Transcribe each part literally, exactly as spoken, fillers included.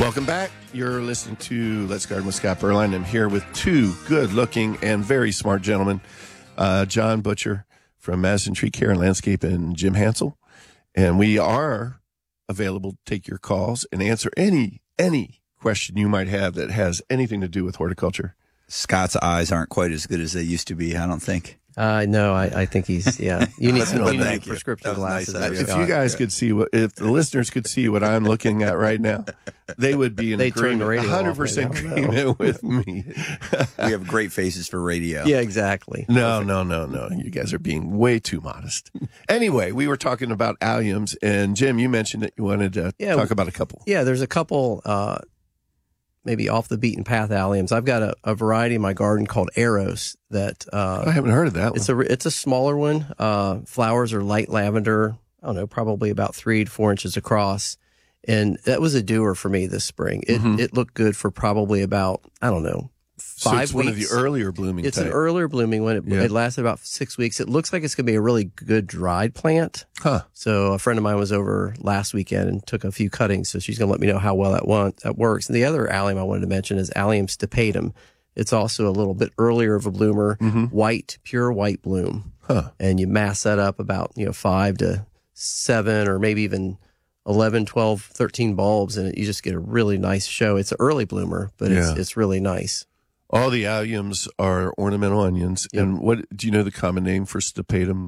Welcome back. You're listening to Let's Garden with Scott Berline. I'm here with two good-looking and very smart gentlemen, uh, John Butcher from Madison Tree Care and Landscape and Jim Hansel. And we are available to take your calls and answer any any question you might have that has anything to do with horticulture. Scott's eyes aren't quite as good as they used to be, I don't think. Uh, no, I, I think he's, yeah. You need some Well, you need thank you. prescription That was glasses. nice of there, If Scott. you guys could see what, if the listeners could see what I'm looking at right now, they would be in They'd turn the agreement, radio off one hundred percent right now. agreement with me. We have great faces for radio. Yeah, exactly. No, no, no, no. You guys are being way too modest. Anyway, we were talking about alliums, and Jim, you mentioned that you wanted to Yeah, talk about a couple. Yeah, there's a couple, uh, maybe off the beaten path alliums. I've got a, a variety in my garden called Eros that, uh, I haven't heard of that one. it's a, it's a smaller one. Uh, flowers are light lavender. I don't know, probably about three to four inches across. And that was a doer for me this spring. It, Mhm. it looked good for probably about, I don't know, So five it's weeks. one of the earlier blooming It's type. an earlier blooming one. It, Yeah. it lasted about six weeks. It looks like it's going to be a really good dried plant. Huh. So a friend of mine was over last weekend and took a few cuttings. So she's going to let me know how well that one, that works. And the other allium I wanted to mention is Allium stipatum. It's also a little bit earlier of a bloomer, Mhm. white, pure white bloom. Huh. And you mass that up about, you know, five to seven or maybe even eleven, twelve, thirteen bulbs. And you just get a really nice show. It's an early bloomer, but Yeah. it's, it's really nice. All the alliums are ornamental onions. Yep. And what do you know the common name for stipatum?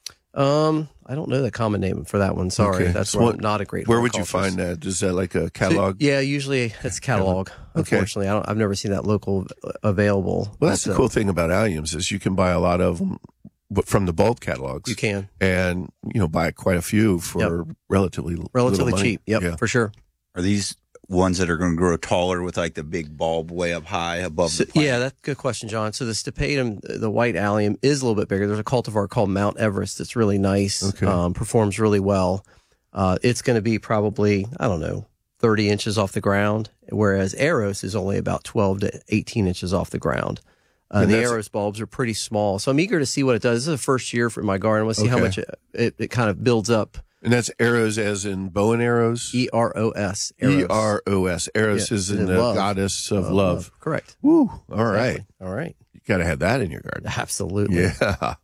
Um, I don't know the common name for that one. Sorry, Okay. that's So where what- I'm not a great. Where would you horticulturist. find that? Is that like a catalog? Yeah, usually it's catalog. Unfortunately, I don't. I've never seen that local available. Well, that's But, the uh, cool thing about alliums is you can buy a lot of them from the bulk catalogs. You can And, you know, buy quite a few for relatively relatively little money. cheap. Yep, Yeah. for sure. Are these ones that are going to grow taller with like the big bulb way up high above So, the plant? yeah, that's a good question, John. So the stipatum, the white allium, is a little bit bigger. There's a cultivar called Mount Everest that's really nice. Okay. Um, performs really well. Uh, it's going to be probably I don't know thirty inches off the ground, whereas Eros is only about twelve to eighteen inches off the ground. Uh, And the that's- Eros bulbs are pretty small, so I'm eager to see what it does. This is the first year for my garden. Let's see how Okay. much it, it, it kind of builds up. And that's arrows as in bow and arrows? E R O S. E R O S. Eros Yeah, is and in then the love. goddess of Uh, love. Correct. Woo. All right. Exactly. All right. You got to have that in your garden. Absolutely. Yeah.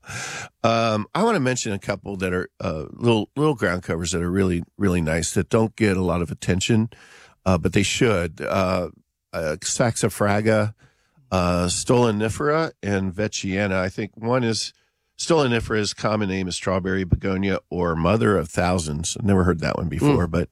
Um, I want to mention a couple that are uh, little little ground covers that are really, really nice that don't get a lot of attention, uh, but they should. Uh, uh, Saxifraga, uh, Stolonifera, and Vechiana. I think one is Stolonifera's common name is strawberry begonia or mother of thousands. I've never heard that one before, but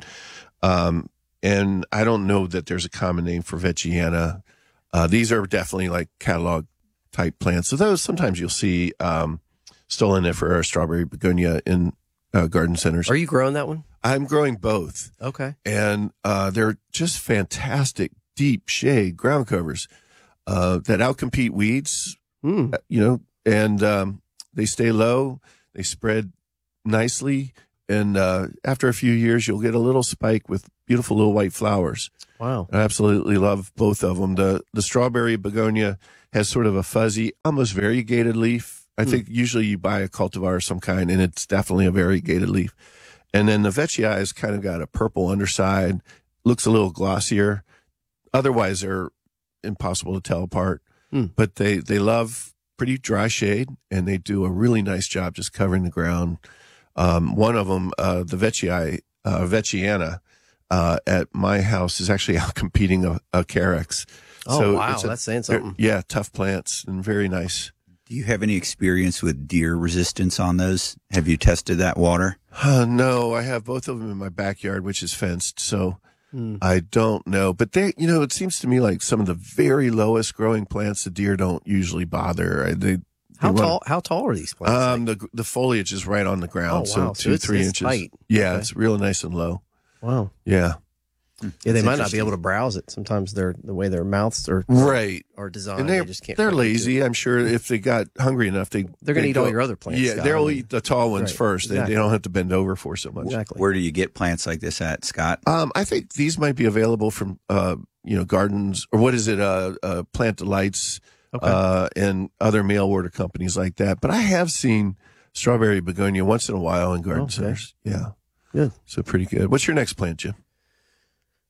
um, and I don't know that there's a common name for Vechiana. Uh, these are definitely like catalog type plants. So those sometimes you'll see um, Stolonifera or strawberry begonia in uh, garden centers. Are you growing that one? I'm growing both, Okay. and uh, they're just fantastic deep shade ground covers uh, that outcompete weeds. Hmm. uh, You know, and um, they stay low. They spread nicely, and uh, after a few years, you'll get a little spike with beautiful little white flowers. Wow. I absolutely love both of them. The the strawberry begonia has sort of a fuzzy, almost variegated leaf. I Hmm. think usually you buy a cultivar of some kind, and it's definitely a variegated leaf. And then the Vechiae has kind of got a purple underside, looks a little glossier. Otherwise, they're impossible to tell apart. Hmm. But they, they love pretty dry shade, and they do a really nice job just covering the ground. Um, one of them, uh, the Vechiae, uh, Vechiana, uh, at my house is actually out competing a, a Carex. Oh, wow. it's a- That's saying they're- something. Yeah, tough plants and very nice. Do you have any experience with deer resistance on those? Have you tested that water? Uh, no, I have both of them in my backyard, which is fenced, so Hmm. I don't know. But they, you know, it seems to me like some of the very lowest growing plants, the deer don't usually bother. I- They, How they run- tall? How tall are these plants? Um, the the foliage is right on the ground, Oh, so wow. So two it's- three it's inches. tight. Yeah, Okay. it's real nice and low. Wow. Yeah, Yeah, they That's might not be interesting. able to browse it. Sometimes they're the way their mouths are right. are designed. And they they're just can't. they're quite get to lazy. it. I'm sure if they got hungry enough, they They're going to they'd eat all go- your other plants. Yeah, Scott. they'll I mean, eat the tall ones Right. first. They, Exactly. they don't have to bend over for so much. Exactly. Where do you get plants like this at, Scott? Um, I think these might be available from uh, you know, gardens or what is it? Uh, uh Plant Delights, Okay. uh, and other mail order companies like that. But I have seen strawberry begonia once in a while in garden Okay. centers. Yeah, Good. so pretty good. What's your next plant, Jim?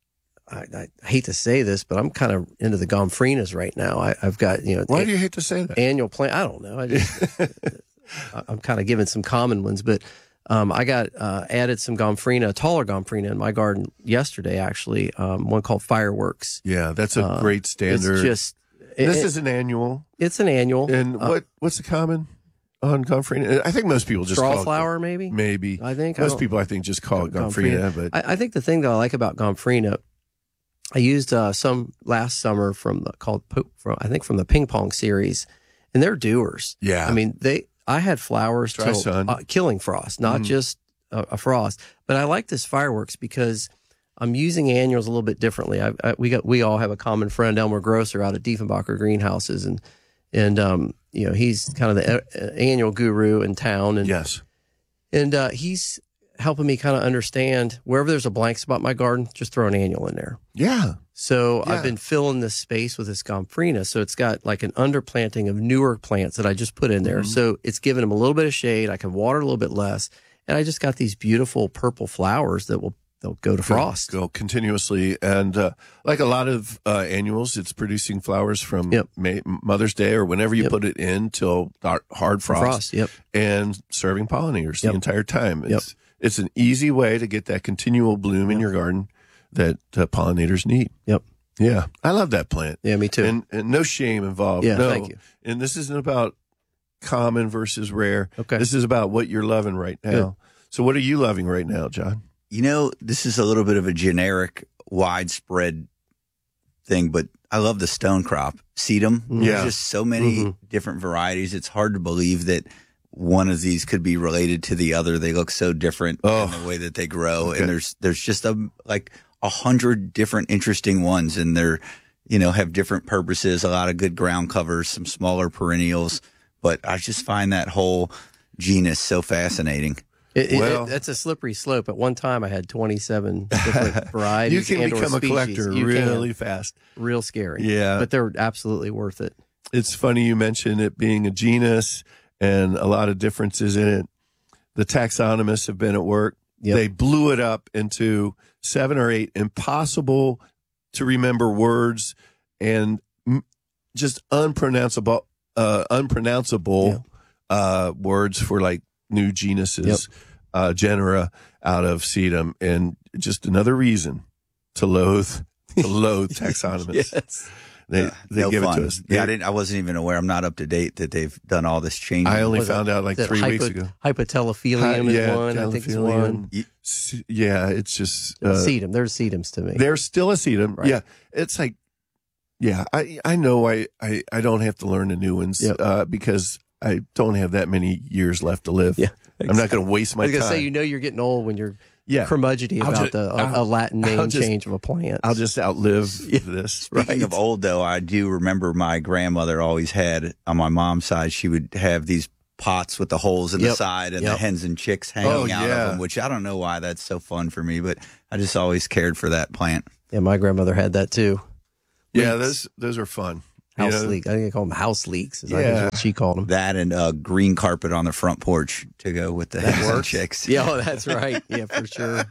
I, I hate to say this, but I'm kind of into the Gomphrenas right now. I, I've got, you know, Why do you hate to say that? annual plant. I don't know. I just, I- I'm kind of giving some common ones, but um, I got uh, added some Gomphrena, taller Gomphrena in my garden yesterday, actually. Um, one called Fireworks. Yeah, that's a Uh, great standard. It's just, it, this it- is an annual. it's an annual. And Uh, what what's the common on Gomphrenas? I think most people just call straw it flower, maybe? Maybe. I think. I Most don't- people, I think, just call it Gomphrenas. But I, I think the thing that I like about Gomphrena, I used uh, some last summer from the, called po- from I think from the ping pong series, and they're doers. yeah, I mean they. I had flowers Dry till sun. uh, killing frost, not Mhm. just a, a frost. But I like this Fireworks because I'm using annuals a little bit differently. I, I, we got we all have a common friend, Elmer Grosser, out at Diefenbacher Greenhouses, and and um, you know he's kind of the uh, annual guru in town, and yes. and uh, he's helping me kind of understand wherever there's a blank spot in my garden, just throw an annual in there. Yeah. So Yeah. I've been filling this space with this Gomphrenas. So it's got like an underplanting of newer plants that I just put in there. Mhm. So it's giving them a little bit of shade. I can water a little bit less. And I just got these beautiful purple flowers that will they'll go to frost. Go, go continuously. And uh, like a lot of uh, annuals, it's producing flowers from Yep. May, Mother's Day or whenever you Yep. put it in till dar- hard frost, Frost. Yep. and serving pollinators Yep. the entire time. Yep. It's, it's an easy way to get that continual bloom in your garden that uh, pollinators need. Yep. Yeah. I love that plant. Yeah, me too. And, and no shame involved. Yeah, no. thank you. And this isn't about common versus rare. Okay. This is about what you're loving right now. Good. So what are you loving right now, John? You know, this is a little bit of a generic, widespread thing, but I love the stone crop. Sedum. Yeah. There's just so many Mhm. different varieties. It's hard to believe that one of these could be related to the other. They look so different Oh. in the way that they grow. Okay. And there's there's just a like a hundred different interesting ones, and they're, you know, have different purposes, a lot of good ground covers, some smaller perennials. But I just find that whole genus so fascinating. It, it, Well- it, that's a slippery slope. At one time, I had twenty-seven different varieties. You can and or become a species. collector You can. really fast. Real scary. Yeah. But they're absolutely worth it. It's funny you mentioned it being a genus and a lot of differences in it. The taxonomists have been at work. Yep. They blew it up into seven or eight impossible to remember words and m- just unpronounceable, uh, unpronounceable uh, words for like new genuses, Yep. uh, genera out of sedum, and just another reason to loathe, to loathe taxonomists. Yes. They Uh, they no give fun. it to us. Yeah, I They- didn't. I wasn't even aware. I'm not up to date that they've done all this changing. I only Was it- found out like That three hypo- weeks ago. Hypotelophilium Hi- is yeah, one. I think it's telophilium. one. S- Yeah, it's just uh, sedum. There's sedums to me. there's still a sedum. Right. Yeah, it's like, yeah, I I know I I, I don't have to learn the new ones Yep. uh, because I don't have that many years left to live. Yeah, I'm not going to waste my I was gonna time. say, you know, you're getting old when you're yeah, curmudgeony I'll about ju- the, a, I'll- a Latin I'll name just- change of a plant. I'll just outlive this. Speaking of old, though, I do remember my grandmother always had on my mom's side. She would have these pots with the holes in the Yep. side and Yep. the hens and chicks hanging Oh, out yeah. of them. Which I don't know why that's so fun for me, but I just always cared for that plant. Yeah, my grandmother had that too. Yeah, Leeks. those those are fun. You House know? leeks. I think they call them house leeks. Is I Yeah. think what she called them. That and a green carpet on the front porch to go with the hens and chicks. Yeah, oh, that's right. Yeah, for sure.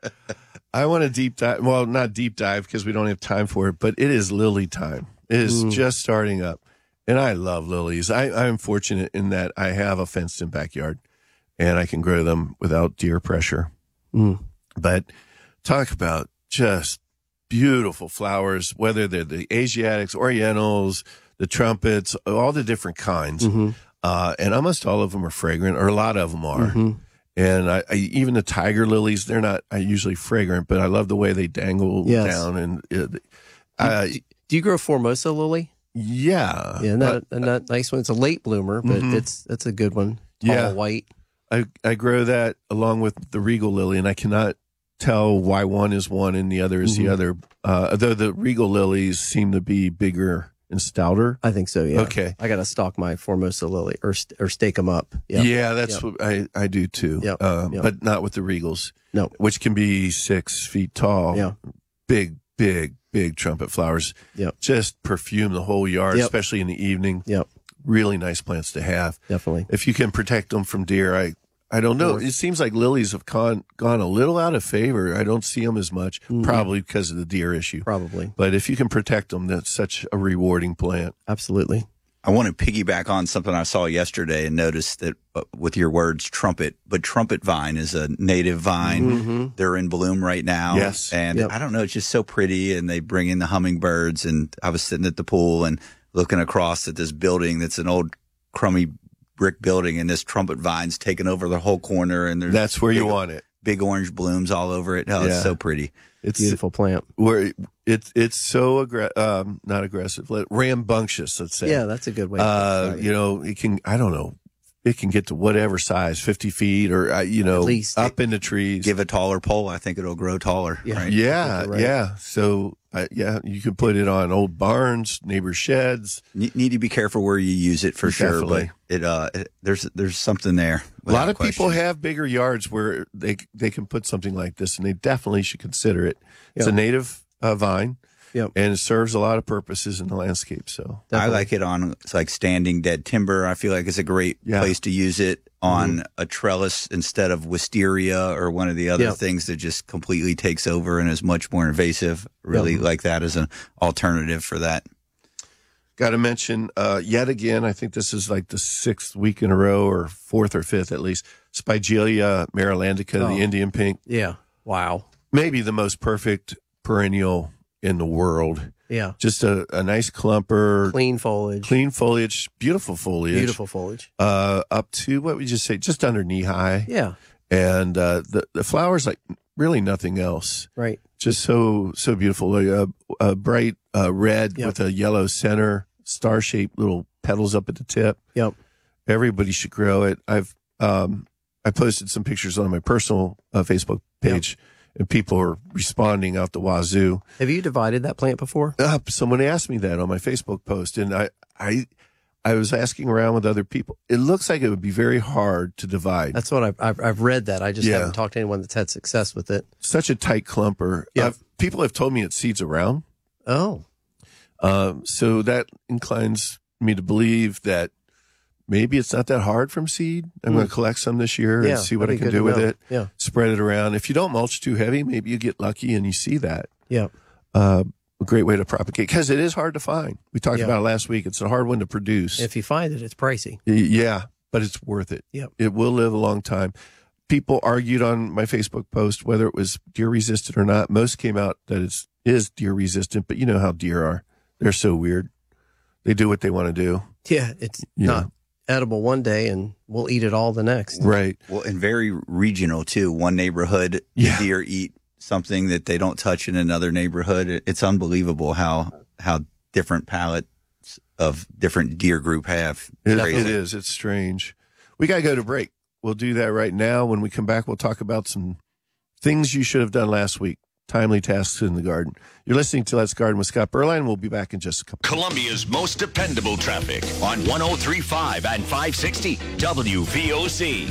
I want to deep dive. Well, not deep dive because we don't have time for it, but it is lily time. It is Mm. just starting up. And I love lilies. I, I'm fortunate in that I have a fenced in backyard and I can grow them without deer pressure. Mm. But talk about just beautiful flowers, whether they're the Asiatics, Orientals, the trumpets, all the different kinds. hmm Uh, and almost all of them are fragrant, or a lot of them are. hmm And I, I even the tiger lilies, they're not I usually fragrant, but I love the way they dangle Yes. down. And uh, uh, Do you grow Formosa lily? yeah, Yeah, and that, and that nice one. It's a late bloomer, but Mhm. it's that's a good one. Tall, Yeah. white. I, I grow that along with the regal lily, and I cannot tell why one is one and the other is Mhm. the other. Uh, though the regal lilies seem to be bigger and stouter. I think so. Yeah. Okay. I got to stalk my Formosa lily or st- or stake them up. Yeah. Yeah, that's Yep. what I, I do too. Yep. Um, Yep. But not with the regals, No. which can be six feet tall. Yeah. Big, big, big trumpet flowers. Yep. Just perfume the whole yard, Yep. especially in the evening. Yep. Really nice plants to have. Definitely. If you can protect them from deer, I, I don't know. Or- It seems like lilies have gone gone a little out of favor. I don't see them as much, Mm. probably because of the deer issue. Probably. But if you can protect them, that's such a rewarding plant. Absolutely. I want to piggyback on something I saw yesterday and noticed that uh, with your words, trumpet, but trumpet vine is a native vine. Mm-hmm. They're in bloom right now. Yes. And Yep. I don't know, it's just so pretty. And they bring in the hummingbirds. And I was sitting at the pool and looking across at this building that's an old crummy brick building, and this trumpet vine's taking over the whole corner. And there's That's where you big, want it. big orange blooms all over it. Oh, Yeah. it's so pretty. It's Beautiful plant. where it's it's so aggr- um, not aggressive, like rambunctious. Let's say. Yeah, that's a good way. to Uh, describe it. you know, it can. I don't know. It can get to whatever size, fifty feet, or uh, you know, At least. up in the trees. Give a taller pole. I think it'll grow taller. Yeah. Right? Yeah, You're right. yeah. So, uh, yeah, you can put it on old barns, neighbor sheds. Ne- Need to be careful where you use it for sure, Definitely. but it uh, it, there's there's something there. A lot without of people question. have bigger yards where they they can put something like this, and they definitely should consider it. It's Yep. a native uh, vine, Yep. and it serves a lot of purposes in the landscape. So, I Definitely. like it on it's like standing dead timber. I feel like it's a great Yeah. place to use it on a trellis instead of wisteria or one of the other Yep. things that just completely takes over and is much more invasive. Really Yep. like that as an alternative for that. got to mention uh, yet again. I think this is like the sixth week in a row, or fourth or fifth at least. Spigelia marilandica, Oh. the Indian pink, Yeah. Wow. maybe the most perfect perennial in the world. Yeah. Just a, a nice clumper, Clean foliage. clean foliage, beautiful foliage. Beautiful foliage. Uh, up to what would you say, just under knee high, Yeah. and uh, the the flowers like really nothing else. Right. Just so so beautiful. Like a, a bright uh, red Yep. with a yellow center, star shaped little petals up at the tip. Yep. Everybody should grow it. I've um I posted some pictures on my personal uh, Facebook page, and people are responding out the wazoo. Have you divided that plant before? Uh, someone asked me that on my Facebook post, and I, I, I was asking around with other people. It looks like it would be very hard to divide. That's what I've, I've, I've read that. I just Yeah. haven't talked to anyone that's had success with it. Such a tight clumper. Yeah. I've- people have told me it seeds around. Oh, Um, so that inclines me to believe that maybe it's not that hard from seed. I'm Mm. going to collect some this year yeah. and see what I that'd be can good do to with know. it. Yeah. Spread it around. If you don't mulch too heavy, maybe you get lucky and you see that. Yeah. Uh, a great way to propagate, because it is hard to find. We talked Yeah. about it last week. It's a hard one to produce. If you find it, it's pricey. Y- Yeah, but it's worth it. Yep. It will live a long time. People argued on my Facebook post whether it was deer resistant or not. Most came out that it's is deer resistant, but you know how deer are. They're so weird. They do what they want to do. Yeah. It's Yeah. not edible one day and we'll eat it all the next. Right. Well, and very regional too. One neighborhood, Yeah. the deer eat something that they don't touch in another neighborhood. It- It's unbelievable how how different palates of different deer group have. It, Crazy. it is. It's strange. We got to go to break. We'll do that right now. When we come back, we'll talk about some things you should have done last week. Timely tasks in the garden. You're listening to Let's Garden with Scott Berline. We'll be back in just a couple. Columbia's most dependable traffic on one oh three point five and five sixty W V O C.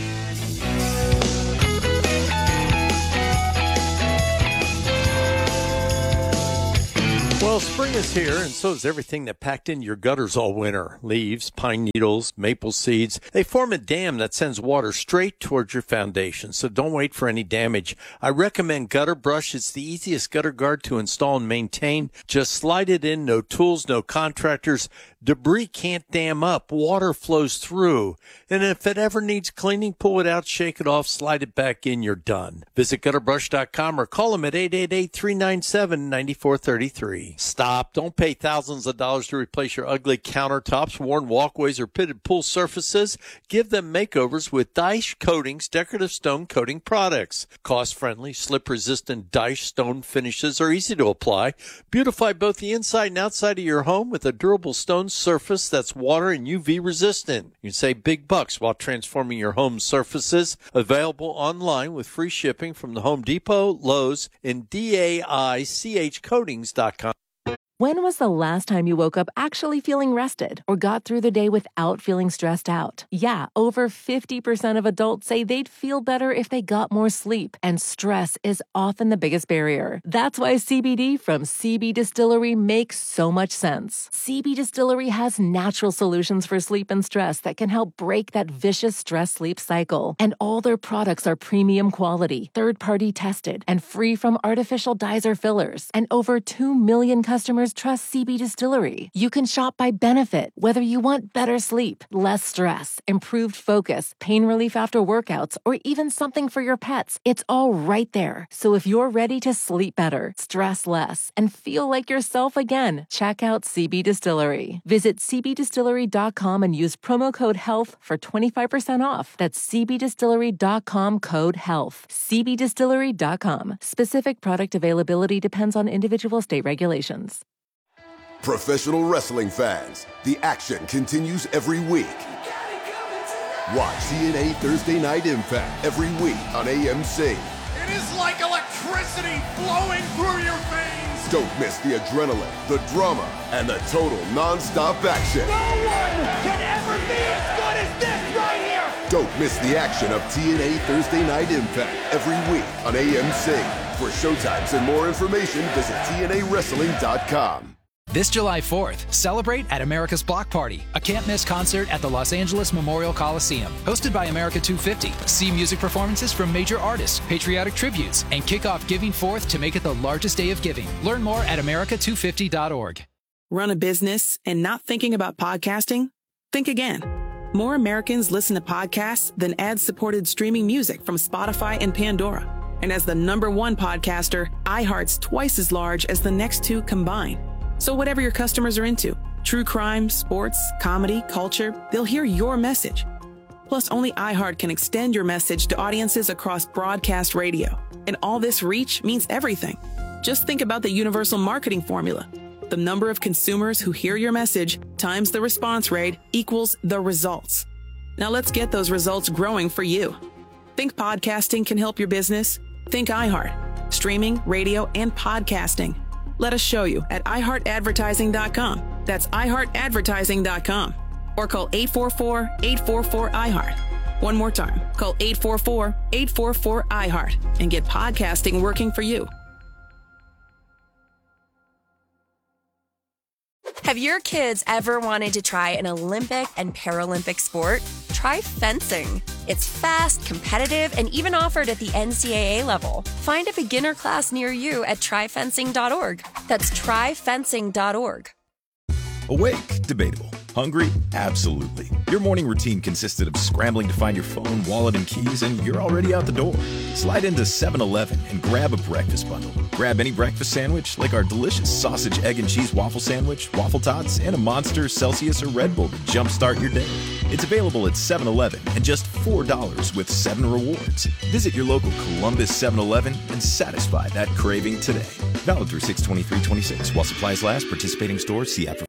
Well, spring is here, and so is everything that packed in your gutters all winter. Leaves, pine needles, maple seeds. They form a dam that sends water straight towards your foundation, so don't wait for any damage. I recommend Gutter Brush. It's the easiest gutter guard to install and maintain. Just slide it in, no tools, no contractors. Debris can't dam up. Water flows through. And if it ever needs cleaning, pull it out, shake it off, slide it back in, you're done. Visit gutter brush dot com or call them at eight eight eight, three nine seven, nine four three three. Stop. Don't pay thousands of dollars to replace your ugly countertops, worn walkways, or pitted pool surfaces. Give them makeovers with Dyche Coatings decorative stone coating products. Cost-friendly, slip-resistant Dyche stone finishes are easy to apply. Beautify both the inside and outside of your home with a durable stone surface that's water and U V resistant. You can save big bucks while transforming your home surfaces. Available online with free shipping from the Home Depot, Lowe's, and D A I C H coatings dot com. When was the last time you woke up actually feeling rested or got through the day without feeling stressed out? Yeah, over fifty percent of adults say they'd feel better if they got more sleep, and stress is often the biggest barrier. That's why C B D from C B Distillery makes so much sense. C B Distillery has natural solutions for sleep and stress that can help break that vicious stress-sleep cycle. And all their products are premium quality, third-party tested, and free from artificial dyes or fillers. And over two million customers trust C B Distillery. You can shop by benefit, whether you want better sleep, less stress, improved focus, pain relief after workouts, or even something for your pets. It's all right there. So if you're ready to sleep better, stress less, and feel like yourself again, check out C B Distillery. Visit c b distillery dot com and use promo code HEALTH for twenty-five percent off. That's c b distillery dot com code HEALTH. c b distillery dot com. Specific product availability depends on individual state regulations. Professional wrestling fans, the action continues every week. Watch T N A Thursday Night Impact every week on A M C. It is like electricity flowing through your veins. Don't miss the adrenaline, the drama, and the total non-stop action. No one can ever be as good as this right here. Don't miss the action of T N A Thursday Night Impact every week on A M C. For showtimes and more information, visit T N A wrestling dot com. This July fourth, celebrate at America's Block Party, a can't-miss concert at the Los Angeles Memorial Coliseum. Hosted by America two fifty, see music performances from major artists, patriotic tributes, and kick off Giving Fourth to make it the largest day of giving. Learn more at america two fifty dot org. Run a business and not thinking about podcasting? Think again. More Americans listen to podcasts than ad-supported streaming music from Spotify and Pandora. And as the number one podcaster, iHeart's twice as large as the next two combined. So whatever your customers are into, true crime, sports, comedy, culture, they'll hear your message. Plus, only iHeart can extend your message to audiences across broadcast radio. And all this reach means everything. Just think about the universal marketing formula. The number of consumers who hear your message times the response rate equals the results. Now let's get those results growing for you. Think podcasting can help your business? Think iHeart. Streaming, radio, and podcasting. Let us show you at i heart advertising dot com. That's i heart advertising dot com. Or call eight four four, eight four four, I heart. One more time. Call eight four four, eight four four, I heart and get podcasting working for you. Have your kids ever wanted to try an Olympic and Paralympic sport? Try fencing. It's fast, competitive, and even offered at the N C double A level. Find a beginner class near you at try fencing dot org. That's try fencing dot org. Awake? Debatable. Hungry? Absolutely. Your morning routine consisted of scrambling to find your phone, wallet, and keys, and you're already out the door. Slide into seven eleven and grab a breakfast bundle. Grab any breakfast sandwich, like our delicious sausage, egg, and cheese waffle sandwich, waffle tots, and a Monster, Celsius, or Red Bull to jumpstart your day. It's available at seven eleven and just four dollars with seven rewards. Visit your local Columbus seven eleven and satisfy that craving today. Valid through six twenty-three twenty-six. While supplies last, participating stores, see app for